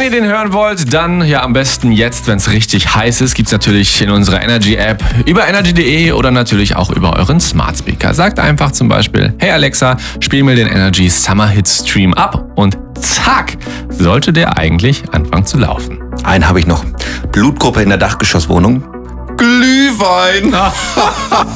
Wenn ihr den hören wollt, dann ja am besten jetzt, wenn es richtig heiß ist, gibt's natürlich in unserer Energy-App über energy.de oder natürlich auch über euren Smart Speaker. Sagt einfach zum Beispiel, hey Alexa, spiel mir den Energy Summer Hit Stream ab und zack, sollte der eigentlich anfangen zu laufen. Einen habe ich noch. Blutgruppe in der Dachgeschosswohnung. Glühwein.